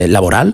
laboral,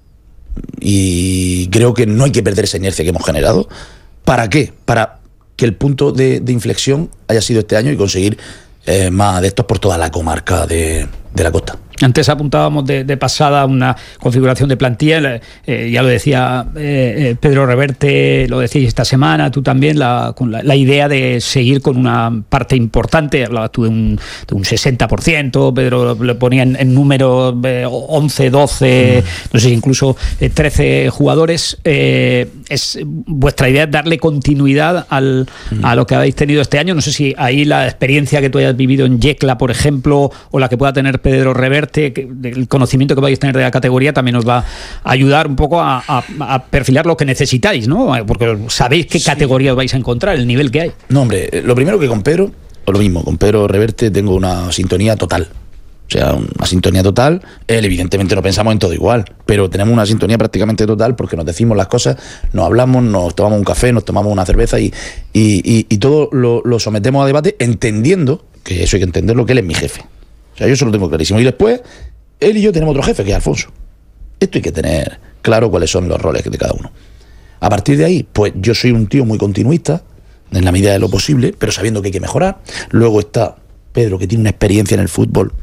y creo que no hay que perder esa inercia que hemos generado. ¿Para qué? Para que el punto de inflexión haya sido este año y conseguir más adeptos por toda la comarca de la costa. Antes apuntábamos de pasada una configuración de plantilla, ya lo decía Pedro Reverte, lo decíais esta semana, tú también, con la idea de seguir con una parte importante, hablabas tú de un 60%, Pedro le ponía en números 11, 12, no sé si incluso 13 jugadores. Es vuestra idea es darle continuidad a lo que habéis tenido este año. No sé si ahí la experiencia que tú hayas vivido en Yecla, por ejemplo, o la que pueda tener Pedro Reverte, el conocimiento que vais a tener de la categoría también os va a ayudar un poco a perfilar lo que necesitáis, ¿no? Porque sabéis qué categoría os vais a encontrar, el nivel que hay. No, hombre, lo primero que con Pedro, o lo mismo, con Pedro Reverte tengo una sintonía total. O sea, una sintonía total. Él, evidentemente, no pensamos en todo igual, pero tenemos una sintonía prácticamente total porque nos decimos las cosas, nos hablamos, nos tomamos un café, nos tomamos una cerveza y todo lo sometemos a debate, entendiendo, que eso hay que entenderlo, que él es mi jefe. O sea, yo eso lo tengo clarísimo. Y después, él y yo tenemos otro jefe, que es Alfonso. Esto hay que tener claro cuáles son los roles de cada uno. A partir de ahí, pues yo soy un tío muy continuista, en la medida de lo posible, pero sabiendo que hay que mejorar. Luego está Pedro, que tiene una experiencia en el fútbol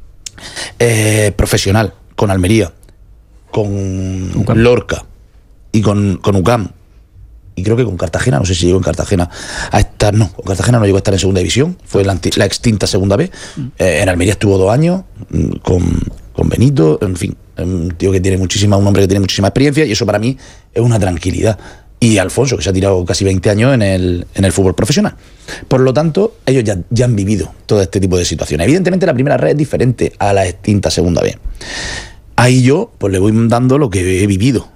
profesional, con Almería, con Lorca y con UCAM. Y creo que con Cartagena, no sé si llegó en Cartagena a estar, no, con Cartagena no llegó a estar en segunda división, fue la extinta segunda B. En Almería estuvo 2 años, con Benito, en fin, un tío que tiene un hombre que tiene muchísima experiencia, y eso para mí es una tranquilidad. Y Alfonso, que se ha tirado casi 20 años en el fútbol profesional. Por lo tanto, ellos ya han vivido todo este tipo de situaciones. Evidentemente la primera red es diferente a la extinta segunda B. Ahí yo pues le voy dando lo que he vivido.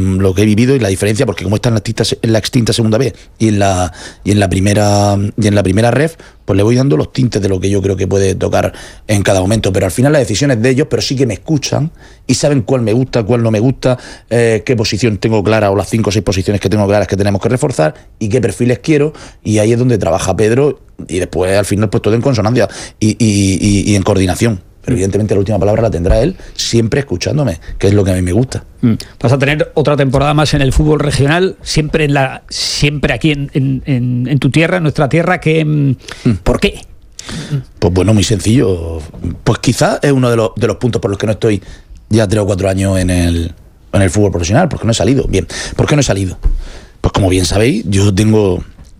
Y la diferencia, porque como está en la extinta segunda B y en la primera ref, pues le voy dando los tintes de lo que yo creo que puede tocar en cada momento. Pero al final la decisión es de ellos, pero sí que me escuchan y saben cuál me gusta, cuál no me gusta, qué posición tengo clara, o las 5 o 6 posiciones que tengo claras que tenemos que reforzar, y qué perfiles quiero. Y ahí es donde trabaja Pedro, y después al final pues todo en consonancia y en coordinación. Pero evidentemente la última palabra la tendrá él, siempre escuchándome, que es lo que a mí me gusta. Vas a tener otra temporada más en el fútbol regional, siempre aquí en tu tierra, en nuestra tierra. ¿Por qué? Pues bueno, muy sencillo. Pues quizás es uno de los puntos por los que no estoy ya 3 o 4 años en el fútbol profesional, porque no he salido. Bien, ¿por qué no he salido? Pues como bien sabéis, yo tengo...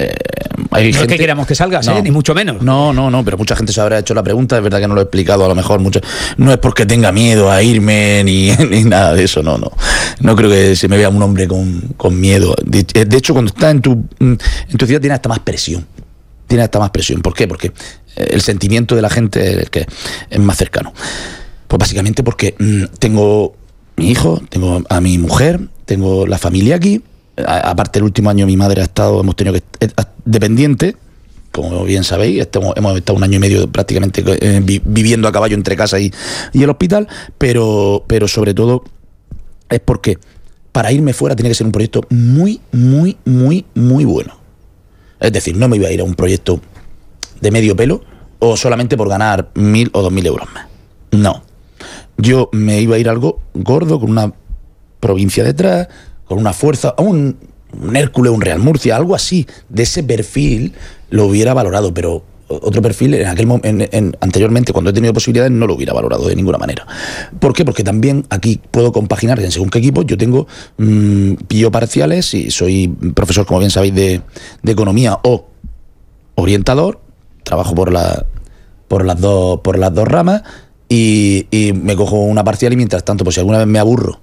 no es que queramos que salgas, ni mucho menos. No, pero mucha gente se habrá hecho la pregunta. Es verdad que no lo he explicado a lo mejor mucho. No es porque tenga miedo a irme ni nada de eso, no creo que se me vea un hombre con miedo. De hecho, cuando estás en tu ciudad tienes hasta más presión. ¿Por qué? Porque el sentimiento de la gente es que es más cercano. Pues básicamente porque tengo mi hijo, tengo a mi mujer, tengo la familia aquí. Aparte, el último año mi madre hemos tenido que dependiente, como bien sabéis, hemos estado 1 año y medio prácticamente viviendo a caballo entre casa y el hospital, pero sobre todo es porque para irme fuera tiene que ser un proyecto muy, muy, muy, muy bueno. Es decir, no me iba a ir a un proyecto de medio pelo o solamente por ganar 1.000 o 2.000 euros más. No. Yo me iba a ir a algo gordo, con una provincia detrás, con una fuerza, un Hércules, un Real Murcia, algo así, de ese perfil lo hubiera valorado, pero otro perfil anteriormente, cuando he tenido posibilidades, no lo hubiera valorado de ninguna manera. ¿Por qué? Porque también aquí puedo compaginar en según qué equipo. Yo tengo pillo parciales y soy profesor, como bien sabéis, de economía o orientador. Trabajo por las dos ramas y me cojo una parcial, y mientras tanto, pues si alguna vez me aburro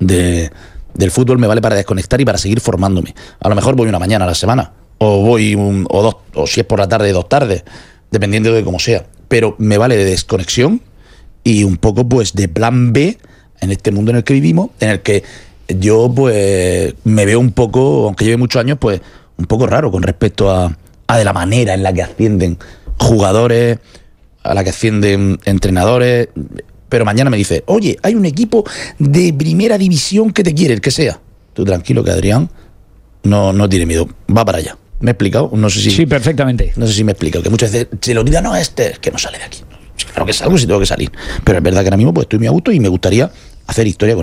del fútbol, me vale para desconectar y para seguir formándome. A lo mejor voy una mañana a la semana, o voy o 2, o si es por la tarde, 2 tardes, dependiendo de cómo sea. Pero me vale de desconexión y un poco pues de plan B en este mundo en el que vivimos, en el que yo pues me veo un poco, aunque lleve muchos años, pues un poco raro con respecto a de la manera en la que ascienden jugadores, a la que ascienden entrenadores. Pero mañana me dice, oye, hay un equipo de primera división que te quiere, el que sea. Tú tranquilo, que Adrián no tiene miedo, va para allá. ¿Me he explicado? No sé si... Sí, perfectamente. No sé si me he explicado, que muchas veces se lo dirán, no, es que no sale de aquí. Claro que salgo si tengo que salir. Pero es verdad que ahora mismo pues estoy muy a gusto y me gustaría hacer historia con